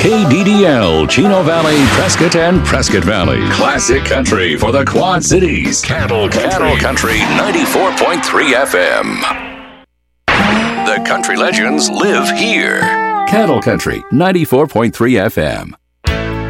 KDDL, Chino Valley, Prescott, and Prescott Valley. Classic country for the Quad Cities. Cattle Country 94.3 FM. The country legends live here. Cattle Country 94.3 FM.